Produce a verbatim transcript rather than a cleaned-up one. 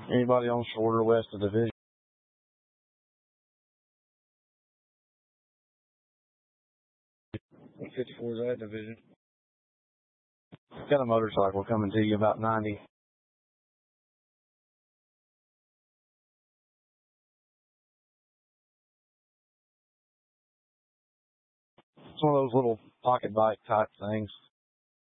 Anybody on short or west of Division? fifty-four is that Division. Got a motorcycle coming to you about ninety. It's one of those little pocket bike type things.